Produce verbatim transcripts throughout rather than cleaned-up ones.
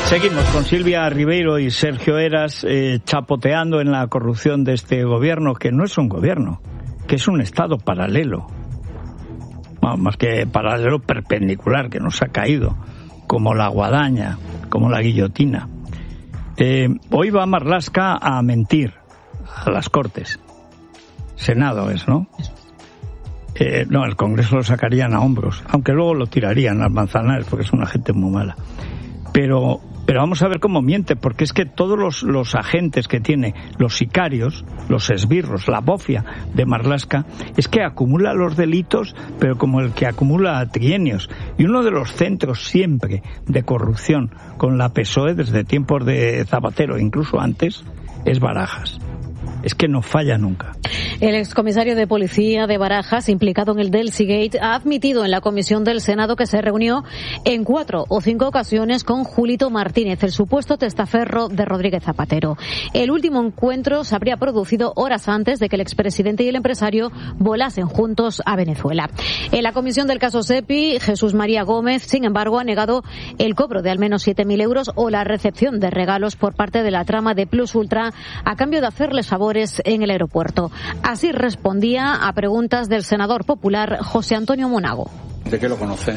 Seguimos con Silvia Ribeiro y Sergio Heras eh, chapoteando en la corrupción de este gobierno, que no es un gobierno, que es un Estado paralelo. Bueno, más que paralelo, perpendicular, que nos ha caído, como la guadaña, como la guillotina. Eh, hoy va Marlaska a mentir a las Cortes. Senado es, ¿no? Eh, no, el Congreso lo sacarían a hombros, aunque luego lo tirarían al Manzanares, porque es una gente muy mala. Pero... Pero vamos a ver cómo miente, porque es que todos los, los agentes que tiene, los sicarios, los esbirros, la bofia de Marlaska, es que acumula los delitos, pero como el que acumula trienios. Y uno de los centros siempre de corrupción con la P S O E desde tiempos de Zapatero, incluso antes, es Barajas. Es que no falla nunca. El excomisario de policía de Barajas, implicado en el Delcy Gate, ha admitido en la comisión del Senado que se reunió en cuatro o cinco ocasiones con Julito Martínez, el supuesto testaferro de Rodríguez Zapatero. El último encuentro se habría producido horas antes de que el expresidente y el empresario volasen juntos a Venezuela. En la comisión del caso Sepi, Jesús María Gómez, sin embargo, ha negado el cobro de al menos siete mil euros o la recepción de regalos por parte de la trama de Plus Ultra a cambio de hacerles favores en el aeropuerto. Así respondía a preguntas del senador popular José Antonio Monago. ¿De qué lo conoce?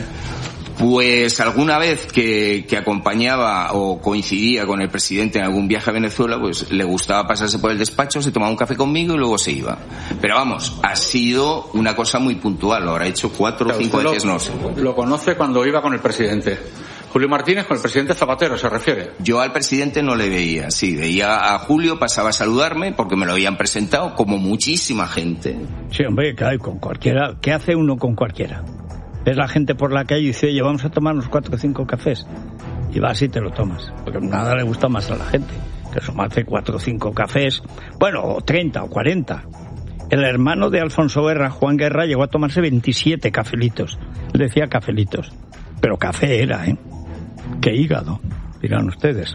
Pues alguna vez que, que acompañaba o coincidía con el presidente en algún viaje a Venezuela, pues le gustaba pasarse por el despacho, se tomaba un café conmigo y luego se iba. Pero vamos, ha sido una cosa muy puntual, lo habrá hecho cuatro o cinco veces, no sé. Lo conoce cuando iba con el presidente. Julio Martínez con el presidente Zapatero, ¿se refiere? Yo al presidente no le veía, sí, veía a Julio, pasaba a saludarme porque me lo habían presentado, como muchísima gente. Sí, hombre, claro, con cualquiera. ¿Qué hace uno con cualquiera? Ves la gente por la calle y dice, oye, vamos a tomarnos cuatro o cinco cafés. Y vas y te lo tomas, porque nada le gusta más a la gente que tomarse cuatro o cinco cafés, bueno, o treinta o cuarenta. El hermano de Alfonso Guerra, Juan Guerra, llegó a tomarse veintisiete cafelitos. Él decía cafelitos, pero café era, ¿eh? ¡Qué hígado! Dirán ustedes.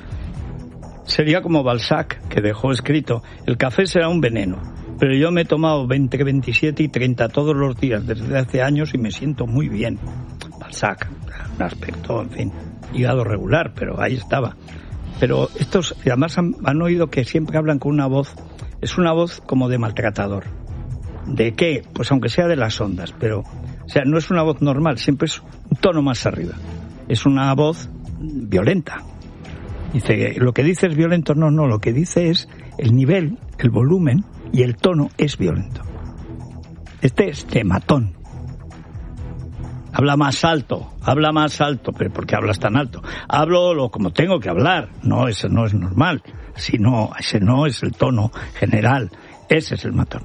Sería como Balzac, que dejó escrito, el café será un veneno, pero yo me he tomado veinte, veintisiete y treinta todos los días desde hace años y me siento muy bien. Balzac, un aspecto, en fin, hígado regular, pero ahí estaba. Pero estos, además han, han oído que siempre hablan con una voz, es una voz como de maltratador. ¿De qué? Pues aunque sea de las ondas, pero, o sea, no es una voz normal, siempre es un tono más arriba. Es una voz violenta. Dice, lo que dice es violento, no, no, lo que dice es el nivel, el volumen y el tono es violento. Este es de matón. Habla más alto, habla más alto, pero ¿por qué hablas tan alto? Hablo lo como tengo que hablar, no, ese no es normal, sino, ese no es el tono general, ese es el matón.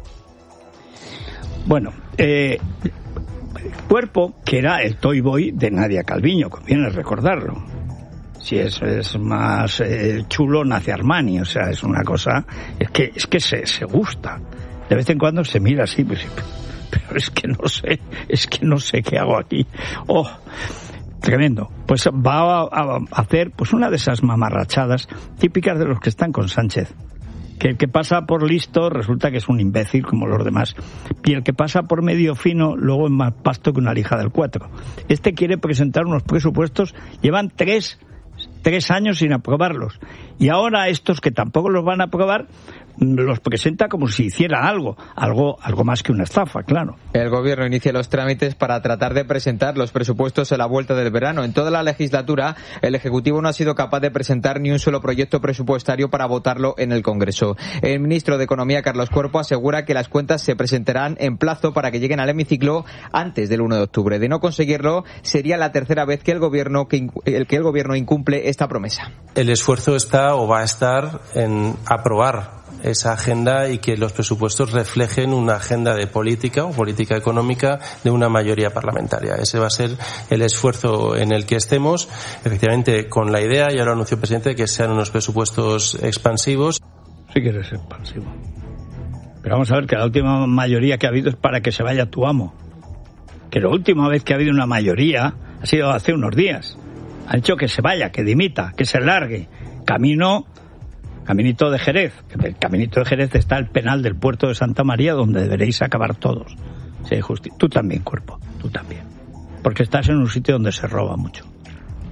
Bueno, eh... cuerpo que era el Toy Boy de Nadia Calviño, conviene recordarlo. Si es, es más eh, chulo, nace Armani, o sea, es una cosa, es que es que se, se gusta. De vez en cuando se mira así, pues, pero es que no sé, es que no sé qué hago aquí. Oh, tremendo. Pues va a, a hacer pues una de esas mamarrachadas típicas de los que están con Sánchez. Que el que pasa por listo resulta que es un imbécil como los demás. Y el que pasa por medio fino luego es más pasto que una lija del cuatro. Este quiere presentar unos presupuestos, llevan tres, tres años sin aprobarlos. Y ahora estos que tampoco los van a aprobar, los presenta como si hiciera algo, algo, algo más que una estafa, claro. El gobierno inicia los trámites para tratar de presentar los presupuestos a la vuelta del verano. En toda la legislatura, el Ejecutivo no ha sido capaz de presentar ni un solo proyecto presupuestario para votarlo en el Congreso. El ministro de Economía, Carlos Cuerpo, asegura que las cuentas se presentarán en plazo para que lleguen al hemiciclo antes del uno de octubre. De no conseguirlo, sería la tercera vez que el gobierno que, el que el gobierno incumple esta promesa. El esfuerzo está o va a estar en aprobar esa agenda y que los presupuestos reflejen una agenda de política o política económica de una mayoría parlamentaria. Ese va a ser el esfuerzo en el que estemos, efectivamente con la idea, ya lo anunció el presidente, que sean unos presupuestos expansivos. Sí que eres expansivo. Pero vamos a ver que la última mayoría que ha habido es para que se vaya tu amo. Que la última vez que ha habido una mayoría ha sido hace unos días. Ha dicho que se vaya, que dimita, que se largue. Camino... Caminito de Jerez, el Caminito de Jerez está el penal del puerto de Santa María donde deberéis acabar todos. Sí, justi- tú también, Cuerpo, tú también. Porque estás en un sitio donde se roba mucho.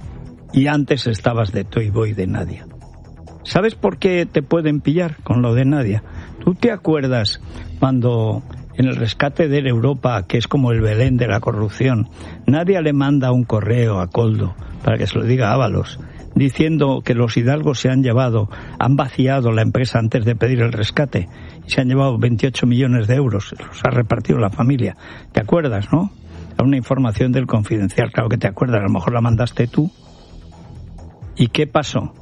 y antes estabas de Toy Boy de Nadia. ¿Sabes por qué te pueden pillar con lo de Nadia? ¿Tú te acuerdas cuando en el rescate de Europa, que es como el Belén de la corrupción, Nadia le manda un correo a Koldo para que se lo diga a Ábalos, diciendo que los hidalgos se han llevado, han vaciado la empresa antes de pedir el rescate y se han llevado veintiocho millones de euros, los ha repartido la familia? ¿Te acuerdas, no? Era una información del Confidencial, claro que te acuerdas, a lo mejor la mandaste tú. ¿Y qué pasó?